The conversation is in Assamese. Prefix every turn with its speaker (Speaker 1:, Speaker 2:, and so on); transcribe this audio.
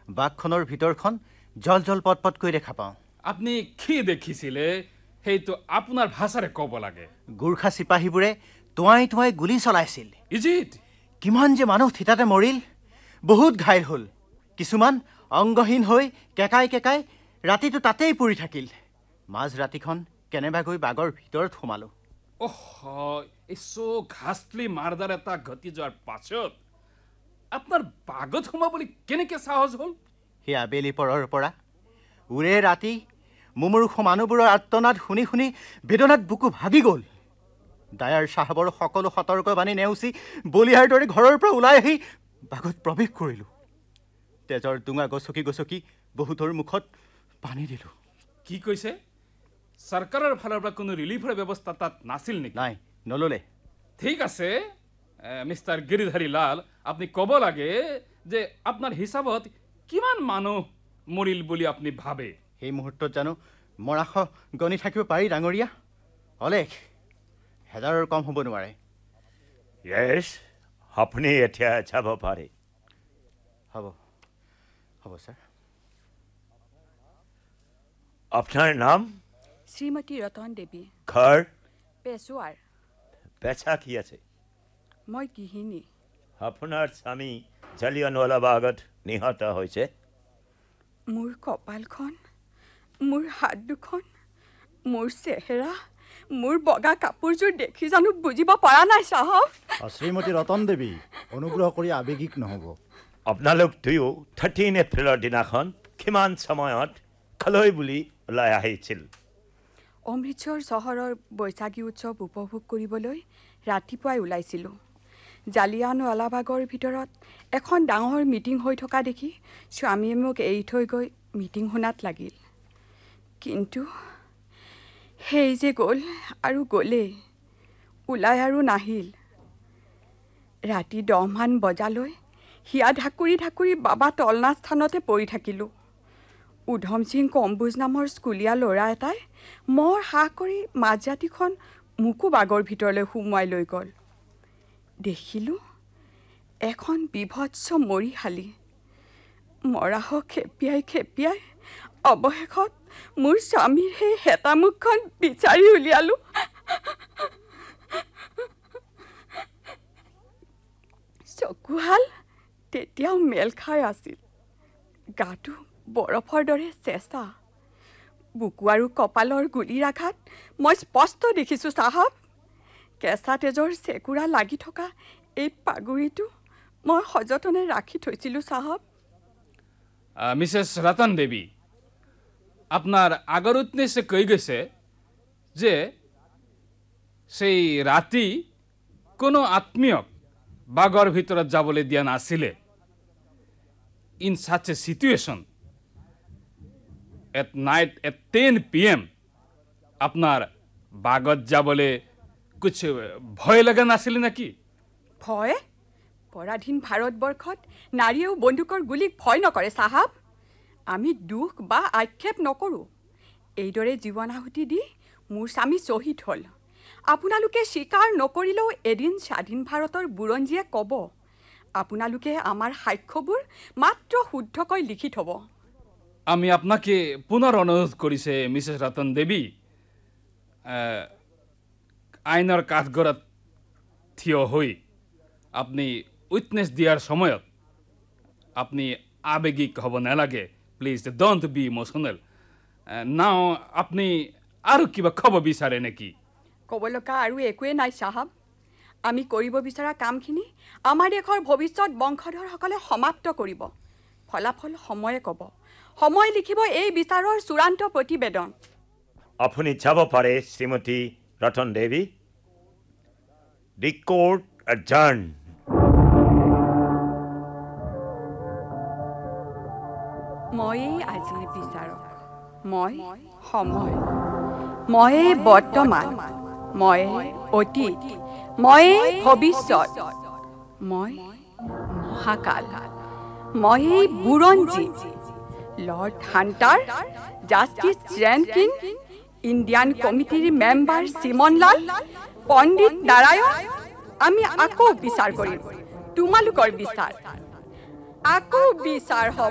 Speaker 1: বাঘখনৰ ভিতৰখন জল জল পটপট কৰি দেখা পাওঁ।
Speaker 2: আপুনি কি দেখিছিলে সেইটো আপোনাৰ ভাষাৰে ক'ব লাগে।
Speaker 1: গোৰ্খা চিপাহীবোৰে তোৱাই তোৱাই গুলী চলাইছিল।
Speaker 2: ইজিত
Speaker 1: কিমান যে মানুহ থিতাতে মৰিল, বহুত ঘাইল হ'ল। কিছুমান অংগহীন হৈ কেকাই কেকাই ৰাতিটো তাতেই পৰি থাকিল। মাজ ৰাতিখন কেনেবা গৈ বাঘৰ ভিতৰত সোমালো।
Speaker 2: এই ঘাষ্টলি মাৰদাৰ এটা ঘটি যোৱাৰ পাছত আপোনাৰ বাঘত সোমাবলৈ কেনেকৈ সাহস হ'ল?
Speaker 1: সেই আবেলি পৰৰ পৰা উৰে ৰাতি মুমূৰ্ষু মানুহবোৰৰ আৰ্তনাদ শুনি শুনি বেদনাত বুকু ভাগি গ'ল। ডায়াৰ চাহাবৰ সকলো সতৰ্কবাণী নেওচি বলিয়াৰ দৰে ঘৰৰ পৰা ওলাই আহি বাঘত প্ৰৱেশ কৰিলোঁ। তেজৰ ডুঙা গচকি গচকি বহুতৰ মুখত পানী দিলোঁ।
Speaker 2: কি কৈছে? চৰকাৰৰ ফালৰ পৰা কোনো ৰিলিফৰ ব্যৱস্থা তাত নাছিল নেকি?
Speaker 1: নাই, নল'লে।
Speaker 2: ঠিক আছে মিষ্টাৰ গিৰিধাৰী লাল, আপুনি ক'ব লাগে যে আপোনাৰ হিচাপত কিমান মানুহ মৰিল বুলি আপুনি ভাবে?
Speaker 1: সেই মুহূৰ্তত জানো মৰাশ গণি থাকিব পাৰি ডাঙৰীয়া? অলেখ, হেজাৰৰ কম হ'ব নোৱাৰে।
Speaker 3: য়েছ, আপুনি এতিয়া যাব পাৰে।
Speaker 1: হ'ব হ'ব ছাৰ।
Speaker 3: আপোনাৰ নাম?
Speaker 4: শ্ৰীমতী ৰতন দেৱী।
Speaker 3: ঘৰ?
Speaker 4: পেছোৱাৰ।
Speaker 3: পেচা কি আছে?
Speaker 4: মই গৃহিণী।
Speaker 3: আপোনাৰ স্বামী জালিয়ানৱালাবাগত নিহত হৈছে।
Speaker 4: মোৰ কপালখন, মোৰ হাত দুখন, মোৰ চেহেৰা, মোৰ বগা কাপোৰযোৰ দেখি জানো বুজিব পৰা নাই চাহাব?
Speaker 5: শ্ৰীমতী ৰতন দেৱী, অনুগ্ৰহ কৰি আৱেগিক নহ'ব।
Speaker 3: আপোনালোক দুয়ো 13 এপ্ৰিলৰ দিনাখন কিমান সময়ত খালৈ বুলি ওলাই আহিছিল?
Speaker 4: অমৃতসৰ চহৰৰ বৈশাখী উৎসৱ উপভোগ কৰিবলৈ ৰাতিপুৱাই ওলাইছিলোঁ। জালিয়ানৱালাবাগৰ ভিতৰত এখন ডাঙৰ মিটিং হৈ থকা দেখি স্বামীয়ে মোক এৰি থৈ গৈ মিটিং শুনাত লাগিল। কিন্তু সেই যে গ'ল আৰু গ'লেই, ওলাই আৰু নাহিল। ৰাতি 10 মান বজালৈ হিয়া ঢাকুৰি ঢাকুৰি বাবা তলনা স্থানতে পৰি থাকিলোঁ। উধম সিং কম্বোজ নামৰ স্কুলীয়া ল'ৰা এটাই মোৰ হাঁহ কৰি মাজৰাতিখন মোকো বাগৰ ভিতৰলৈ সুমুৱাই লৈ গ'ল। দেখিলোঁ এখন বিভৎস মৰিশালী। মৰাহক খেপিয়াই খেপিয়াই অৱশেষত মোৰ স্বামীৰ সেই হেতা মুখখন বিচাৰি উলিয়ালোঁ। চকুহাল তেতিয়াও মেল খাই আছিল। গাটো বৰফৰ দৰে চেঁচা। বুকু আৰু কপালৰ গুলিৰ আঘাত মই স্পষ্ট দেখিছোঁ চাহাব। কেঁচা তেজৰ চেকুৰা লাগি থকা এই পাগুৰিটো মই সযতনে ৰাখি থৈছিলোঁ চাহাব।
Speaker 2: মিছেছ ৰতন দেৱী, আপনার আগর উৎনেশে কই গেছে যে সেই রাতি কোনো আত্মীয়ক বাগর ভিতরত যাবলে দিয়া নাছিলে। In such a situation at night at 10 PM আপনার বাগত যাবলে কুছ ভয় লাগা নাছিলে নাকি?
Speaker 4: ভয়? পৰাধীন ভাৰতবৰ্ষত নাৰীয়েও বন্দুকৰ গুলীক ভয় নকৰে চাহাব। আমি দুখ বা আক্ষেপ নকৰোঁ। এইদৰে জীৱন আহুতি দি মোৰ স্বামী শ্বহীদ হ'ল। আপোনালোকে স্বীকাৰ নকৰিলেও এদিন স্বাধীন ভাৰতৰ বুৰঞ্জীয়ে ক'ব, আপোনালোকে আমাৰ সাক্ষ্যবোৰ মাত্ৰ শুদ্ধকৈ লিখি থ'ব।
Speaker 2: আমি আপনাকে পুনৰ অনুৰোধ কৰিছে মিছেছ ৰতন দেৱী, আইনৰ কাঠগড়াত থিয় হৈ আপনি উইটনেছ দিয়াৰ সময়ত আপনি আবেগিক হ'ব নালাগে। Please don't be emotional. নাও আপনি আৰু কিবা ক'ব বিচাৰে নেকি?
Speaker 4: ক'ব লগা আৰু একোৱে নাই চাহাব। আমি কৰিব বিচৰা কামখিনি আমাৰ দেশৰ ভৱিষ্যত বংশধৰসকলে সমাপ্ত কৰিব। ফলাফল সময়ে ক'ব। সময় লিখিব এই বিচাৰৰ চূড়ান্ত প্ৰতিবেদন।
Speaker 3: আপুনি যাব পাৰে শ্ৰীমতী ৰতন দেৱী। The court এডজাৰ্ন।
Speaker 4: ময়েই আজিৰ বিচাৰক। মই সময়। ময়েই বৰ্তমান। ময়েই অতীত। ময়েই ভৱিষ্যত। মই মহাকাল। ময়েই বুৰঞ্জী। লৰ্ড হাণ্টাৰ, জাষ্টিছ ৰেনকিন, ইণ্ডিয়ান কমিটিৰ মেম্বাৰ চিমনলাল, পণ্ডিত নাৰায়ণ, আমি আকৌ বিচাৰ কৰিম। তোমালোকৰ বিচাৰ আকৌ বিচাৰ হ'ব।